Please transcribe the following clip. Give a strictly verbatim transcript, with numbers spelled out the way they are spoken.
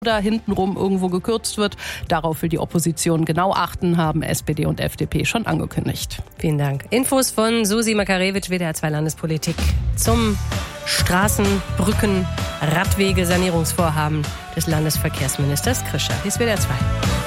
da hintenrum irgendwo gekürzt wird. Darauf will die Opposition genau achten, haben S P D und F D P schon angekündigt. Vielen Dank. Infos von Susi Makarewitsch, W D R zwei Landespolitik, zum Straßen-, Brücken-, Radwege-Sanierungsvorhaben des Landesverkehrsministers Krischer. Hier ist W D R zwei.